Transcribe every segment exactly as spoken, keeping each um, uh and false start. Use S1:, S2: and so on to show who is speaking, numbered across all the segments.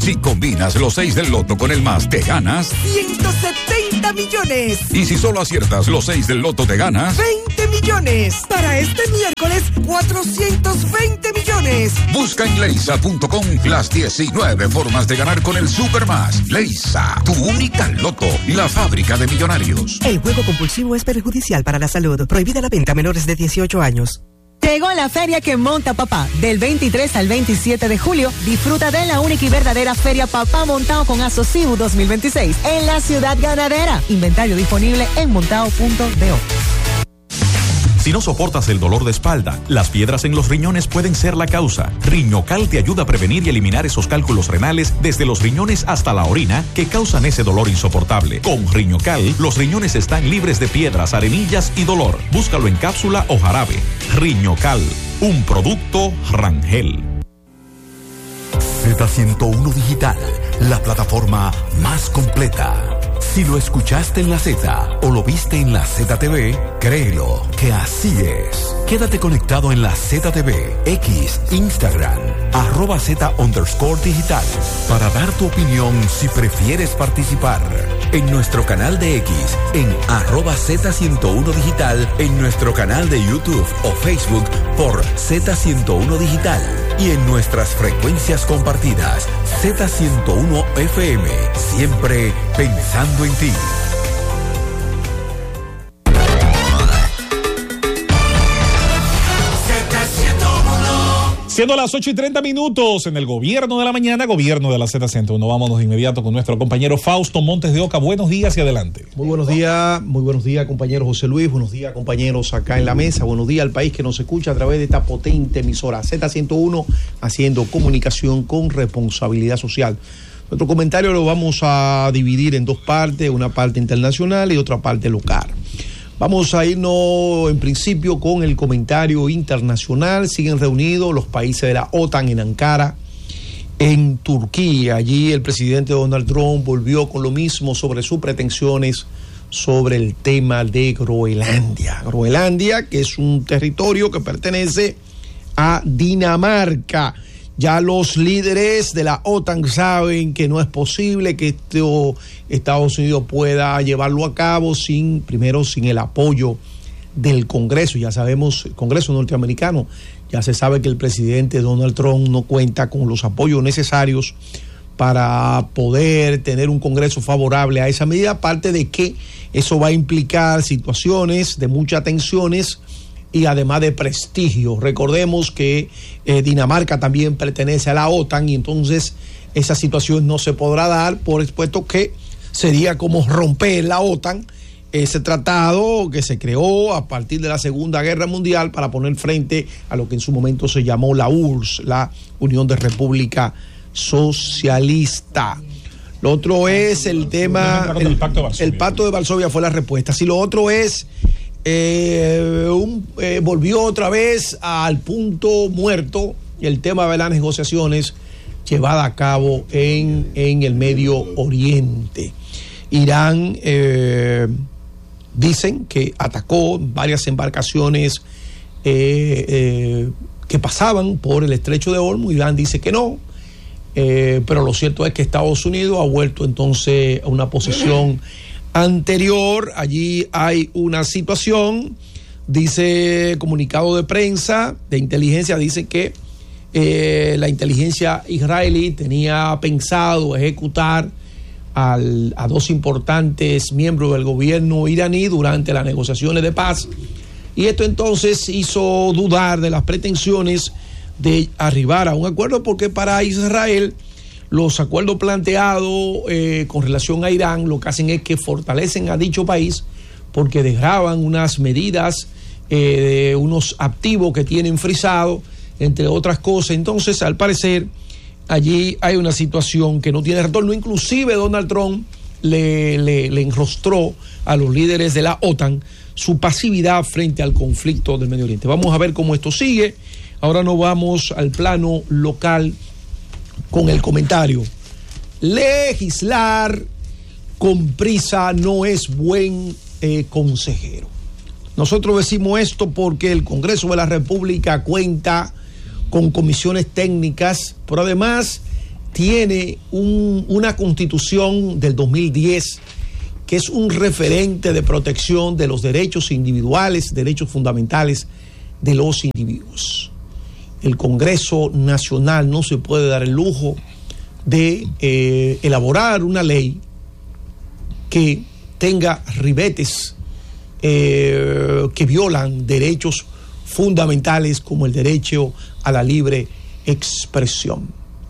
S1: Si combinas los seis del loto con el más, te ganas
S2: ciento setenta millones.
S1: Y si solo aciertas los seis del loto, te ganas
S2: veinte millones. Para este miércoles, cuatrocientos veinte millones.
S1: Busca en leisa punto com las diecinueve formas de ganar con el Supermás. Leisa, tu única loto y la fábrica de millonarios.
S2: El juego compulsivo es perjudicial para la salud. Prohibida la venta a menores de dieciocho años.
S3: Llegó la feria que monta papá. Del veintitrés al veintisiete de julio, disfruta de la única y verdadera feria papá montado con Asocibu dos mil veintiséis en la ciudad ganadera. Inventario disponible en montado punto do.
S4: Si no soportas el dolor de espalda, las piedras en los riñones pueden ser la causa. Riñocal te ayuda a prevenir y eliminar esos cálculos renales desde los riñones hasta la orina que causan ese dolor insoportable. Con Riñocal, los riñones están libres de piedras, arenillas y dolor. Búscalo en cápsula o jarabe. Riñocal, un producto Rangel.
S5: Z ciento uno Digital, la plataforma más completa. Si lo escuchaste en la Z o lo viste en la Z T V, créelo que así es. Quédate conectado en la Z T V, X, Instagram, arroba Z underscore digital, para dar tu opinión si prefieres participar. En nuestro canal de X, en arroba Z ciento uno Digital, en nuestro canal de YouTube o Facebook por Z ciento uno Digital y en nuestras frecuencias compartidas, Z ciento uno F M, siempre pensando en ti.
S6: Siendo las ocho y treinta minutos en el gobierno de la mañana, gobierno de la Z ciento uno. Vámonos de inmediato con nuestro compañero Fausto Montes de Oca. Buenos días y adelante.
S7: Muy buenos días, muy buenos días, compañero José Luis. Buenos días, compañeros acá en la mesa. Buenos días al país que nos escucha a través de esta potente emisora Z ciento uno, haciendo comunicación con responsabilidad social. Nuestro comentario lo vamos a dividir en dos partes, una parte internacional y otra parte local. Vamos a irnos en principio con el comentario internacional. Siguen reunidos los países de la OTAN en Ankara, en Turquía. Allí el presidente Donald Trump volvió con lo mismo sobre sus pretensiones sobre el tema de Groenlandia. Groenlandia, que es un territorio que pertenece a Dinamarca. Ya los líderes de la OTAN saben que no es posible que esto, Estados Unidos pueda llevarlo a cabo sin, primero, sin el apoyo del Congreso. Ya sabemos, el Congreso norteamericano, ya se sabe que el presidente Donald Trump no cuenta con los apoyos necesarios para poder tener un Congreso favorable a esa medida, aparte de que eso va a implicar situaciones de muchas tensiones y además de prestigio. Recordemos que eh, Dinamarca también pertenece a la OTAN y entonces esa situación no se podrá dar, por supuesto que sería como romper la OTAN, ese tratado que se creó a partir de la Segunda Guerra Mundial para poner frente a lo que en su momento se llamó la U R S S, la Unión de República Socialista. Lo otro es el tema, el, el, pacto, de Varsovia. el pacto de Varsovia fue la respuesta. Si lo otro es Eh, un, eh, volvió otra vez al punto muerto el tema de las negociaciones llevadas a cabo en, en el Medio Oriente. Irán eh, dicen que atacó varias embarcaciones eh, eh, que pasaban por el estrecho de Hormuz. Irán dice que no, eh, pero lo cierto es que Estados Unidos ha vuelto entonces a una posición anterior. Allí hay una situación, dice comunicado de prensa de inteligencia, dice que eh, la inteligencia israelí tenía pensado ejecutar al, a dos importantes miembros del gobierno iraní durante las negociaciones de paz, y esto entonces hizo dudar de las pretensiones de arribar a un acuerdo, porque para Israel los acuerdos planteados eh, con relación a Irán lo que hacen es que fortalecen a dicho país, porque desgravan unas medidas, eh, de unos activos que tienen frisados, entre otras cosas. Entonces, al parecer, allí hay una situación que no tiene retorno. Inclusive Donald Trump le, le, le enrostró a los líderes de la OTAN su pasividad frente al conflicto del Medio Oriente. Vamos a ver cómo esto sigue. Ahora nos vamos al plano local con el comentario. Legislar con prisa no es buen eh, consejero. Nosotros decimos esto porque el Congreso de la República cuenta con comisiones técnicas, pero además tiene un, una constitución del dos mil diez que es un referente de protección de los derechos individuales, derechos fundamentales de los individuos. El Congreso Nacional no se puede dar el lujo de eh, elaborar una ley que tenga ribetes eh, que violan derechos fundamentales como el derecho a la libre expresión.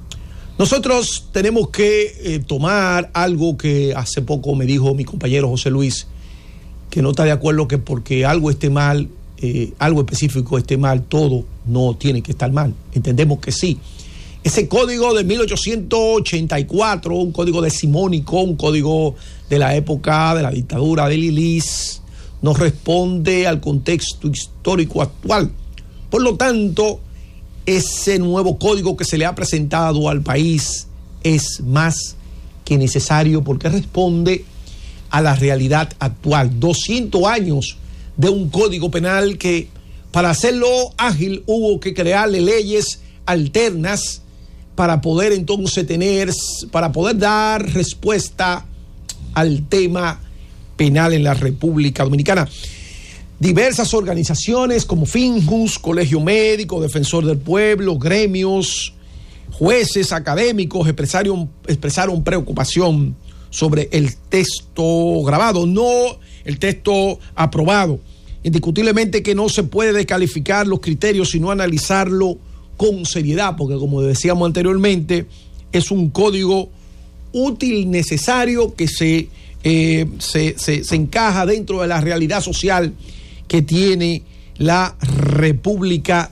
S7: Nosotros tenemos que eh, tomar algo que hace poco me dijo mi compañero José Luis, que no está de acuerdo que porque algo esté mal, eh, algo específico esté mal, todo no tiene que estar mal. Entendemos que sí. Ese código de mil ochocientos ochenta y cuatro, un código decimónico, un código de la época de la dictadura de Lilis, no responde al contexto histórico actual. Por lo tanto, ese nuevo código que se le ha presentado al país es más que necesario porque responde a la realidad actual. doscientos años de un código penal que para hacerlo ágil hubo que crearle leyes alternas para poder entonces tener, para poder dar respuesta al tema penal en la República Dominicana. Diversas organizaciones como Finjus, Colegio Médico, Defensor del Pueblo, gremios, jueces, académicos expresaron, expresaron preocupación sobre el texto grabado, no el texto aprobado. Indiscutiblemente que no se puede descalificar los criterios, sino analizarlo con seriedad, porque como decíamos anteriormente, es un código útil, necesario, que se, eh, se, se, se encaja dentro de la realidad social que tiene la República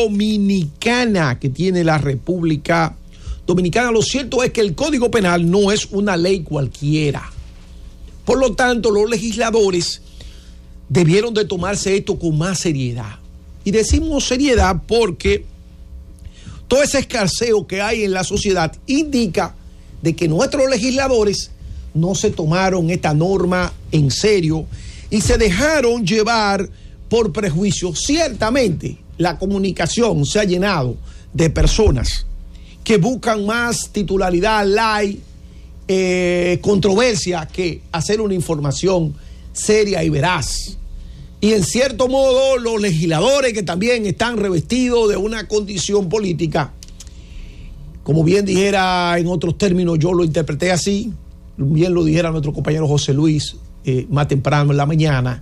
S7: Dominicana, que tiene la República Dominicana. Lo cierto es que el Código Penal no es una ley cualquiera. Por lo tanto, los legisladores debieron de tomarse esto con más seriedad. Y decimos seriedad porque todo ese escarceo que hay en la sociedad indica de que nuestros legisladores no se tomaron esta norma en serio y se dejaron llevar por prejuicios. Ciertamente, la comunicación se ha llenado de personas que buscan más titularidad, like, eh, controversia, que hacer una información seria y veraz. Y en cierto modo, los legisladores que también están revestidos de una condición política, como bien dijera en otros términos, yo lo interpreté así, bien lo dijera nuestro compañero José Luis, Eh, más temprano en la mañana,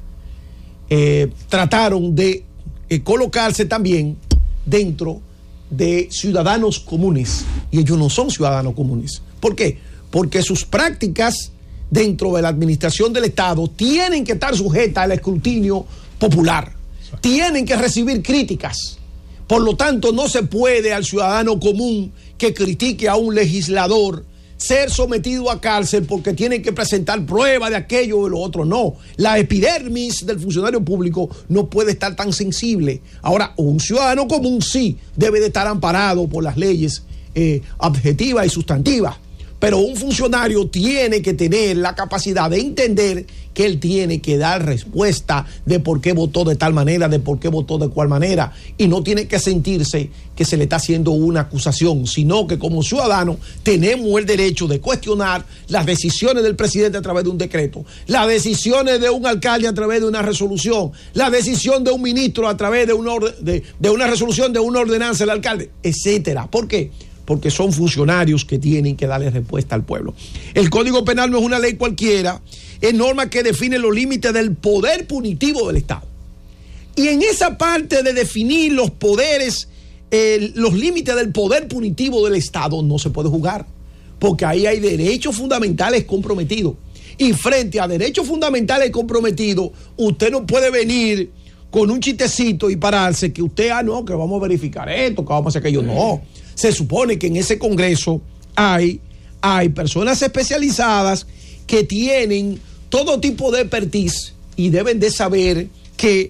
S7: eh, trataron de eh, colocarse también dentro de ciudadanos comunes, y ellos no son ciudadanos comunes. ¿Por qué? Porque sus prácticas dentro de la administración del Estado tienen que estar sujetas al escrutinio popular, tienen que recibir críticas. Por lo tanto, no se puede al ciudadano común que critique a un legislador ser sometido a cárcel porque tienen que presentar pruebas de aquello o de lo otro. No, la epidermis del funcionario público no puede estar tan sensible. Ahora, un ciudadano común sí debe de estar amparado por las leyes eh, objetivas y sustantivas, pero un funcionario tiene que tener la capacidad de entender que él tiene que dar respuesta de por qué votó de tal manera, de por qué votó de cual manera, y no tiene que sentirse que se le está haciendo una acusación, sino que como ciudadano tenemos el derecho de cuestionar las decisiones del presidente a través de un decreto, las decisiones de un alcalde a través de una resolución, la decisión de un ministro a través de una, orden, de, de una resolución de una ordenanza del alcalde, etcétera. ¿Por qué? Porque son funcionarios que tienen que darle respuesta al pueblo. El Código Penal no es una ley cualquiera, es norma que define los límites del poder punitivo del Estado. Y en esa parte de definir los poderes, eh, los límites del poder punitivo del Estado, no se puede jugar, porque ahí hay derechos fundamentales comprometidos. Y frente a derechos fundamentales comprometidos, usted no puede venir con un chistecito y pararse que usted, ah, no, que vamos a verificar esto, que vamos a hacer aquello. No. Se supone que en ese Congreso hay, hay personas especializadas que tienen todo tipo de expertise y deben de saber que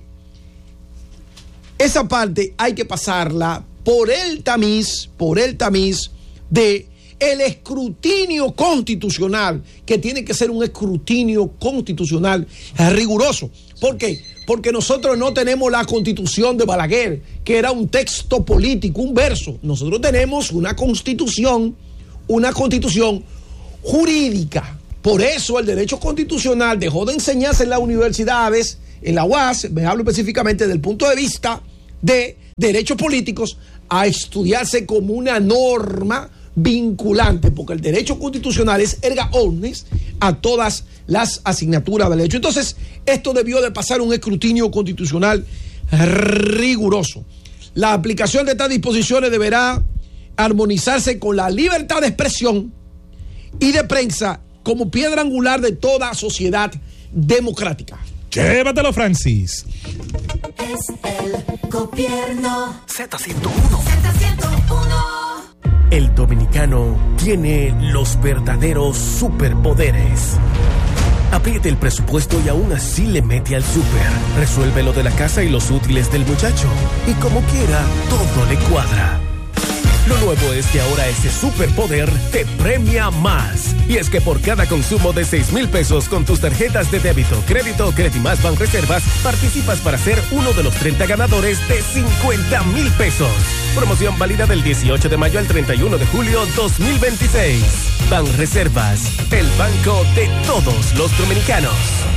S7: esa parte hay que pasarla por el tamiz, por el tamiz de el escrutinio constitucional, que tiene que ser un escrutinio constitucional riguroso. ¿Por qué? Porque nosotros no tenemos la Constitución de Balaguer, que era un texto político, un verso. Nosotros tenemos una Constitución, una constitución jurídica. Por eso el derecho constitucional dejó de enseñarse en las universidades, en la U A S, me hablo específicamente desde el punto de vista de derechos políticos, a estudiarse como una norma vinculante, porque el derecho constitucional es erga omnes a todas las asignaturas del derecho. Entonces, esto debió de pasar un escrutinio constitucional riguroso. La aplicación de estas disposiciones deberá armonizarse con la libertad de expresión y de prensa como piedra angular de toda sociedad democrática.
S6: Llévatelo, Francis.
S8: Es el gobierno.
S9: Z ciento uno.
S8: Z ciento uno.
S9: El dominicano tiene los verdaderos superpoderes. Apriete el presupuesto y aún así le mete al súper. Resuelve lo de la casa y los útiles del muchacho. Y como quiera, todo le cuadra. Lo nuevo es que ahora ese superpoder te premia más. Y es que por cada consumo de seis mil pesos con tus tarjetas de débito, crédito o Credimás Banreservas, participas para ser uno de los treinta ganadores de cincuenta mil pesos. Promoción válida del dieciocho de mayo al treinta y uno de julio dos mil veintiséis. Banreservas, el banco de todos los dominicanos.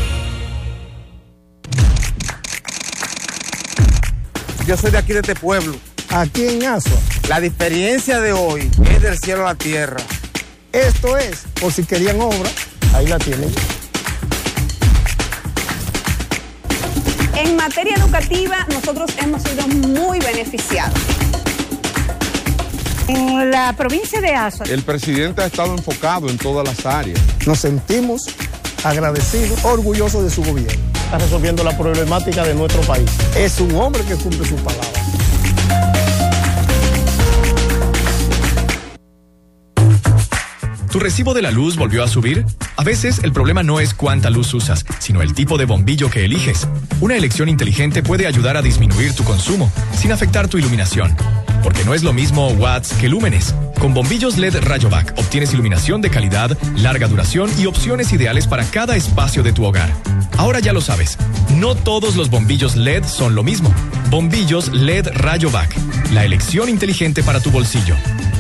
S10: Yo soy de aquí, de este pueblo.
S11: Aquí en Asua.
S10: La diferencia de hoy es del cielo a la tierra.
S11: Esto es, por si querían obra, ahí la tienen.
S12: En materia educativa, nosotros hemos sido muy beneficiados. En la provincia de Asua,
S13: el presidente ha estado enfocado en todas las áreas.
S11: Nos sentimos agradecidos, orgullosos de su gobierno. Está resolviendo la problemática de nuestro país. Es un hombre que cumple sus palabras.
S14: ¿Tu recibo de la luz volvió a subir? A veces el problema no es cuánta luz usas, sino el tipo de bombillo que eliges. Una elección inteligente puede ayudar a disminuir tu consumo, sin afectar tu iluminación. Porque no es lo mismo watts que lúmenes. Con bombillos L E D Rayovac obtienes iluminación de calidad, larga duración y opciones ideales para cada espacio de tu hogar. Ahora ya lo sabes, no todos los bombillos L E D son lo mismo. Bombillos L E D Rayovac, la elección inteligente para tu bolsillo.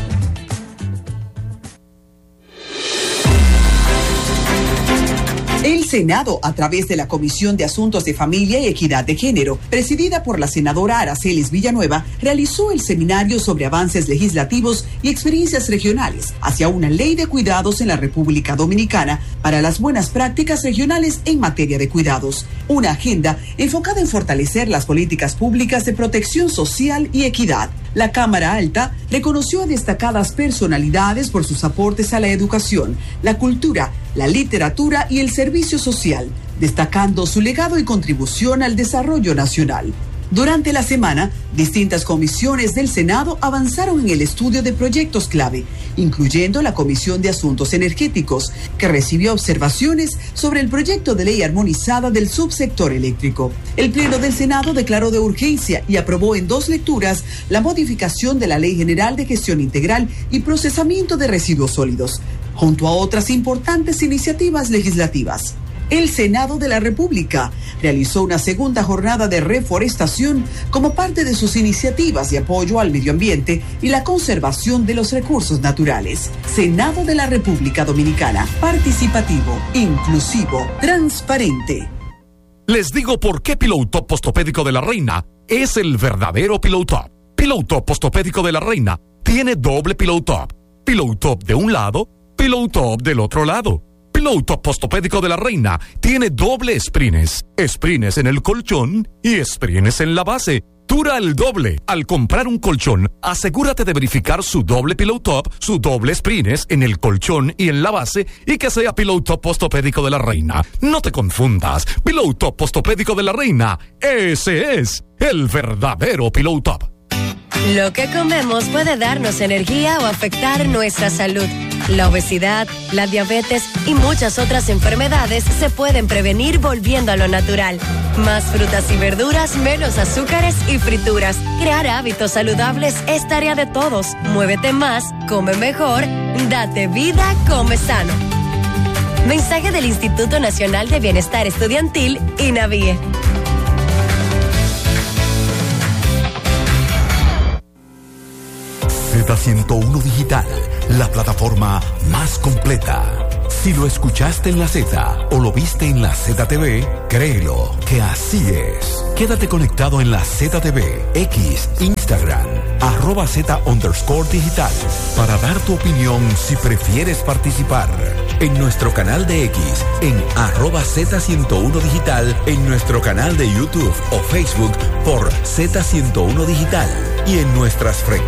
S15: El Senado, a través de la Comisión de Asuntos de Familia y Equidad de Género, presidida por la senadora Aracelis Villanueva, realizó el seminario sobre avances legislativos y experiencias regionales hacia una ley de cuidados en la República Dominicana para las buenas prácticas regionales en materia de cuidados. Una agenda enfocada en fortalecer las políticas públicas de protección social y equidad. La Cámara Alta reconoció a destacadas personalidades por sus aportes a la educación, la cultura, la literatura y el servicio social, destacando su legado y contribución al desarrollo nacional. Durante la semana, distintas comisiones del Senado avanzaron en el estudio de proyectos clave, incluyendo la Comisión de Asuntos Energéticos, que recibió observaciones sobre el proyecto de ley armonizada del subsector eléctrico. El Pleno del Senado declaró de urgencia y aprobó en dos lecturas la modificación de la Ley General de Gestión Integral y Procesamiento de Residuos Sólidos, junto a otras importantes iniciativas legislativas. El Senado de la República realizó una segunda jornada de reforestación como parte de sus iniciativas de apoyo al medio ambiente y la conservación de los recursos naturales. Senado de la República Dominicana, participativo, inclusivo, transparente.
S5: Les digo por qué Pillow Top Postopédico de la Reina es el verdadero Pillow Top. Pillow Top Postopédico de la Reina tiene doble Pillow Top. Pillow Top de un lado, Pillow Top del otro lado. Pillow Top Postopédico de la Reina tiene doble sprines. Sprines en el colchón y sprines en la base. Dura el doble. Al comprar un colchón, asegúrate de verificar su doble Pillow Top, su doble sprines en el colchón y en la base y que sea Pillow Top Postopédico de la Reina. No te confundas. Pillow Top Postopédico de la Reina, ese es el verdadero Pillow Top.
S16: Lo que comemos puede darnos energía o afectar nuestra salud. La obesidad, la diabetes y muchas otras enfermedades se pueden prevenir volviendo a lo natural. Más frutas y verduras, menos azúcares y frituras. Crear hábitos saludables es tarea de todos. Muévete más, come mejor, date vida, come sano. Mensaje del Instituto Nacional de Bienestar Estudiantil, INAVIE.
S5: Z zeta ciento uno Digital, la plataforma más completa. Si lo escuchaste en la Z o lo viste en la Z T V, créelo que así es. Quédate conectado en la Z T V, X, Instagram, arroba Z underscore digital, para dar tu opinión si prefieres participar. En nuestro canal de X, en arroba Z ciento uno Digital, en nuestro canal de YouTube o Facebook por Z ciento uno Digital y en nuestras frecuencias